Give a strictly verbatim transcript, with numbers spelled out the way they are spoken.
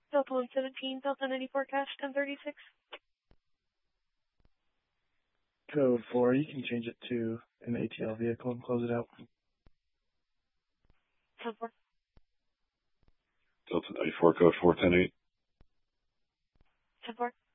Delta one seventeen, Delta ninety-four cash, ten thirty-six. Code four, you can change it to an A T L vehicle and close it out. ten four. Delta ninety-four, code four ten eight. ten four.